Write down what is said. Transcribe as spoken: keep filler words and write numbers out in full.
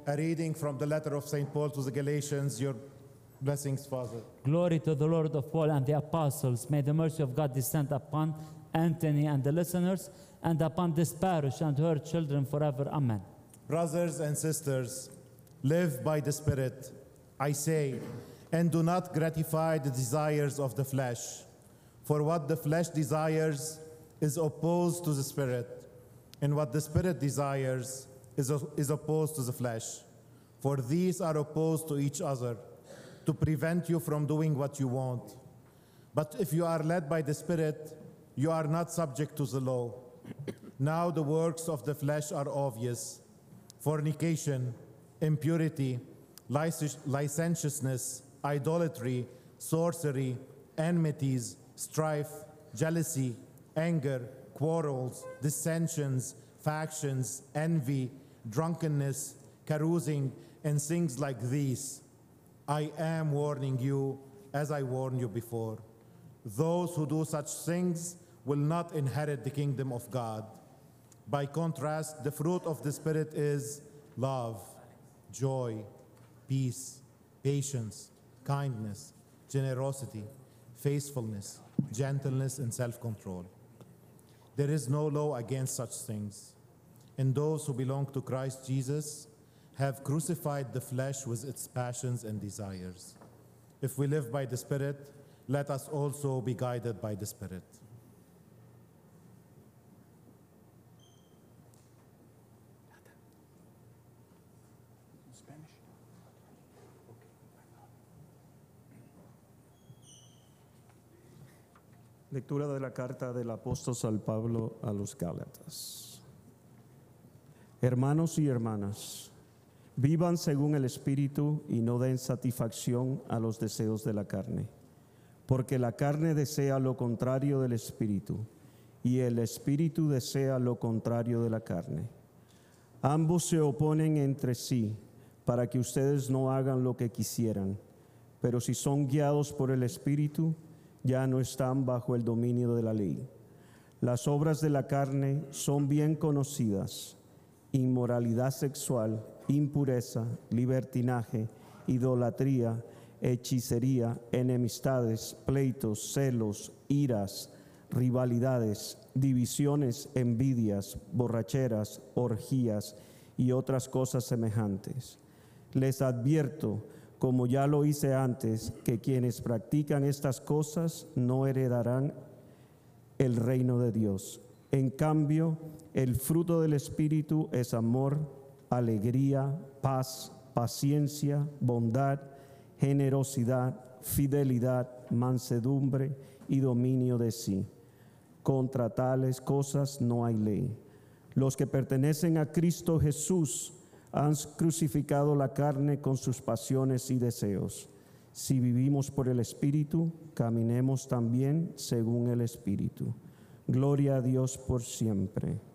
A reading from the letter of Saint Paul to the Galatians. Your blessings, Father. Glory to the Lord of all and the apostles. May the mercy of God descend upon Anthony and the listeners, and upon this parish and her children forever. Amen. Brothers and sisters, live by the Spirit, I say, and do not gratify the desires of the flesh. For what the flesh desires is opposed to the Spirit, and what the Spirit desires is, is opposed to the flesh. For these are opposed to each other, to prevent you from doing what you want. But if you are led by the Spirit, you are not subject to the law. Now the works of the flesh are obvious: fornication, impurity, licentiousness, idolatry, sorcery, enmities, strife, jealousy, anger, quarrels, dissensions, factions, envy, drunkenness, carousing, and things like these. I am warning you, as I warned you before. Those who do such things will not inherit the kingdom of God. By contrast, the fruit of the Spirit is love, joy, peace, patience, kindness, generosity, faithfulness, gentleness, and self-control. There is no law against such things. And those who belong to Christ Jesus have crucified the flesh with its passions and desires. If we live by the Spirit, let us also be guided by the Spirit. Lectura de la carta del apóstol San Pablo a los Gálatas. Hermanos y hermanas, vivan según el Espíritu y no den satisfacción a los deseos de la carne, porque la carne desea lo contrario del Espíritu y el Espíritu desea lo contrario de la carne. Ambos se oponen entre sí para que ustedes no hagan lo que quisieran, pero si son guiados por el Espíritu, ya no están bajo el dominio de la ley. Las obras de la carne son bien conocidas: inmoralidad sexual, impureza, libertinaje, idolatría, hechicería, enemistades, pleitos, celos, iras, rivalidades, divisiones, envidias, borracheras, orgías y otras cosas semejantes. Les advierto, como ya lo hice antes, que quienes practican estas cosas no heredarán el reino de Dios. En cambio, el fruto del Espíritu es amor, alegría, paz, paciencia, bondad, generosidad, fidelidad, mansedumbre y dominio de sí. Contra tales cosas no hay ley. Los que pertenecen a Cristo Jesús han crucificado la carne con sus pasiones y deseos. Si vivimos por el Espíritu, caminemos también según el Espíritu. Gloria a Dios por siempre.